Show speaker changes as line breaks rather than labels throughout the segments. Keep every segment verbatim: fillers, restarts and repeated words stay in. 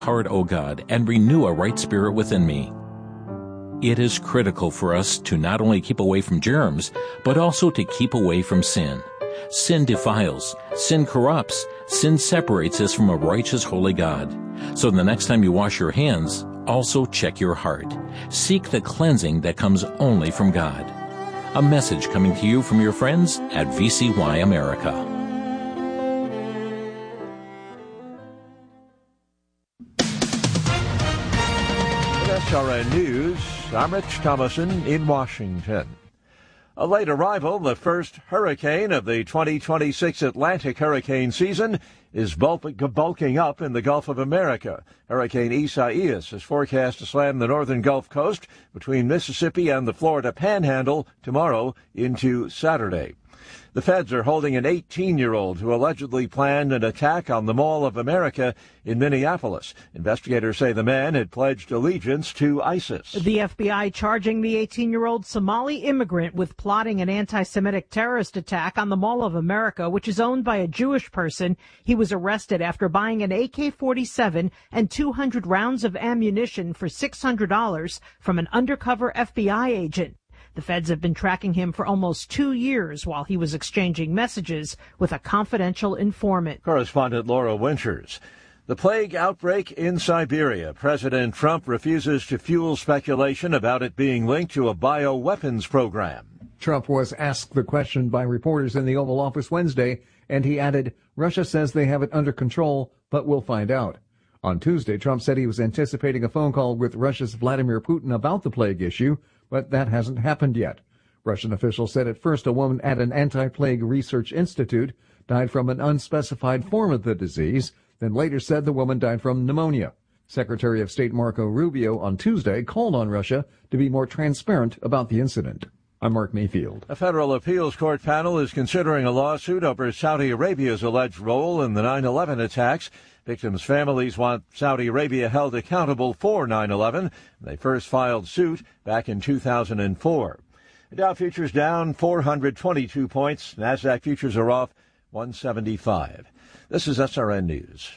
heart, O God, and renew a right spirit within me. It is critical for us to not only keep away from germs, but also to keep away from sin. Sin defiles, sin corrupts, sin separates us from a righteous, holy God. So the next time you wash your hands, also check your heart. Seek the cleansing that comes only from God. A message coming to you from your friends at V C Y America.
S R N News, I'm Rich Thomason in Washington. A late arrival, the first hurricane of the twenty twenty-six Atlantic hurricane season, is bulking up in the Gulf of America. Hurricane Isaias is forecast to slam the northern Gulf Coast between Mississippi and the Florida Panhandle tomorrow into Saturday. The feds are holding an eighteen-year-old who allegedly planned an attack on the Mall of America in Minneapolis. Investigators say the man had pledged allegiance to ISIS.
The F B I charging the eighteen-year-old Somali immigrant with plotting an anti-Semitic terrorist attack on the Mall of America, which is owned by a Jewish person. He was arrested after buying an A K forty-seven and two hundred rounds of ammunition for six hundred dollars from an undercover F B I agent. The feds have been tracking him for almost two years while he was exchanging messages with a confidential informant.
Correspondent Laura Winters. The plague outbreak in Siberia. President Trump refuses to fuel speculation about it being linked to a bioweapons program.
Trump was asked the question by reporters in the Oval Office Wednesday, and he added, Russia says they have it under control, but we'll find out. On Tuesday, Trump said he was anticipating a phone call with Russia's Vladimir Putin about the plague issue, but that hasn't happened yet. Russian officials said at first a woman at an anti-plague research institute died from an unspecified form of the disease, then later said the woman died from pneumonia. Secretary of State Marco Rubio on Tuesday called on Russia to be more transparent about the incident. I'm Mark Mayfield.
A federal appeals court panel is considering a lawsuit over Saudi Arabia's alleged role in the nine eleven attacks. Victims' families want Saudi Arabia held accountable for nine eleven. They first filed suit back in two thousand four. The Dow futures down four hundred twenty-two points. NASDAQ futures are off one seventy-five. This is S R N News.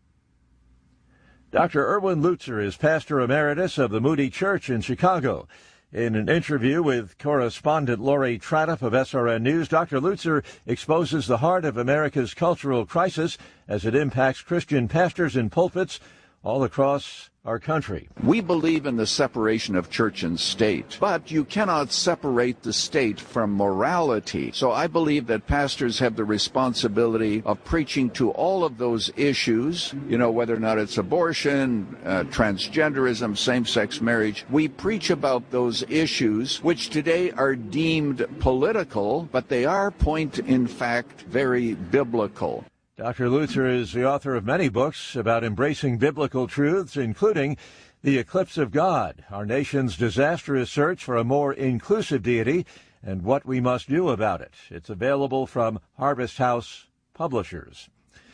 Doctor Erwin Lutzer is pastor emeritus of the Moody Church in Chicago. In an interview with correspondent Lori Tradiff of S R N News, Doctor Lutzer exposes the heart of America's cultural crisis as it impacts Christian pastors in pulpits all across our country.
We believe in the separation of church and state, but you cannot separate the state from morality. So I believe that pastors have the responsibility of preaching to all of those issues, you know, whether or not it's abortion, uh, transgenderism, same-sex marriage. We preach about those issues, which today are deemed political, but they are, point in fact, very biblical.
Doctor Lutzer is the author of many books about embracing biblical truths, including The Eclipse of God, Our Nation's Disastrous Search for a More Inclusive Deity, and What We Must Do About It. It's available from Harvest House Publishers.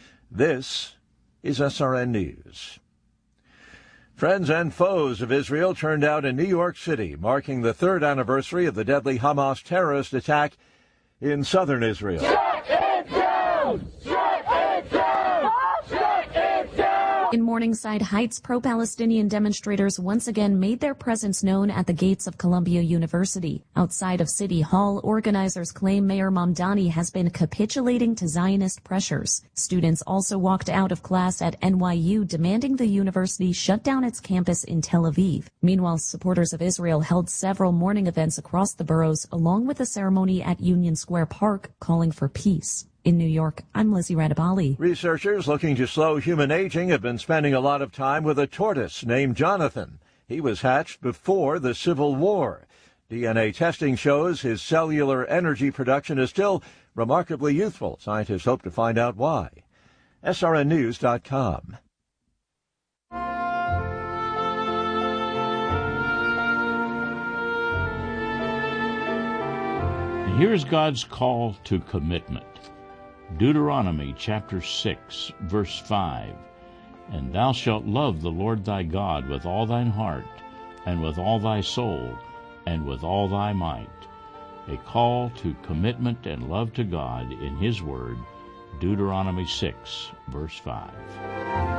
This is S R N News. Friends and foes of Israel turned out in New York City, marking the third anniversary of the deadly Hamas terrorist attack in southern Israel.
Shut it down! Shut it down! Shut it down!
In Morningside Heights, pro-Palestinian demonstrators once again made their presence known at the gates of Columbia University. Outside of City Hall, organizers claim Mayor Mamdani has been capitulating to Zionist pressures. Students also walked out of class at N Y U, demanding the university shut down its campus in Tel Aviv. Meanwhile, supporters of Israel held several morning events across the boroughs, along with a ceremony at Union Square Park calling for peace. In New York, I'm Lizzie Radabali.
Researchers looking to slow human aging have been spending a lot of time with a tortoise named Jonathan. He was hatched before the Civil War. D N A testing shows his cellular energy production is still remarkably youthful. Scientists hope to find out why. S R N news dot com.
Here's God's call to commitment. Deuteronomy chapter six, verse five. And thou shalt love the Lord thy God with all thine heart, and with all thy soul, and with all thy might. A call to commitment and love to God in His Word, Deuteronomy six, verse five.